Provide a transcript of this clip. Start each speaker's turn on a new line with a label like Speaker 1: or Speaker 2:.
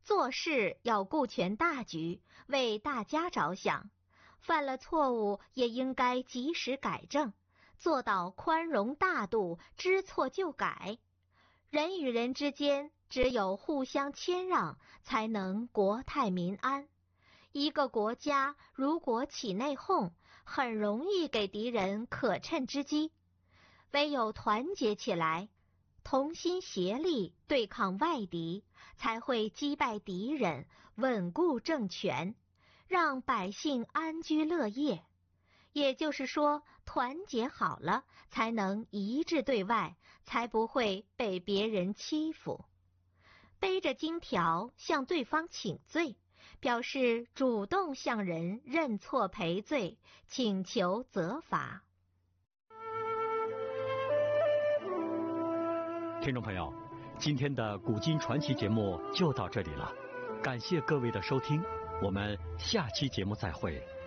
Speaker 1: 做事要顾全大局，为大家着想，犯了错误也应该及时改正，做到宽容大度，知错就改。人与人之间只有互相谦让，才能国泰民安。一个国家如果起内讧，很容易给敌人可乘之机。唯有团结起来，同心协力对抗外敌，才会击败敌人，稳固政权，让百姓安居乐业。也就是说，团结好了，才能一致对外，才不会被别人欺负。背着金条向对方请罪，表示主动向人认错赔罪，请求责罚。
Speaker 2: 听众朋友，今天的古今传奇节目就到这里了，感谢各位的收听，我们下期节目再会。